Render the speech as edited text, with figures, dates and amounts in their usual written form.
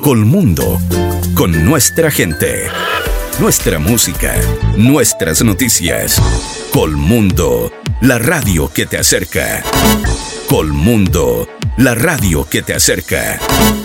Colmundo, con nuestra gente, nuestra música, nuestras noticias. Colmundo, la radio que te acerca. Colmundo, la radio que te acerca.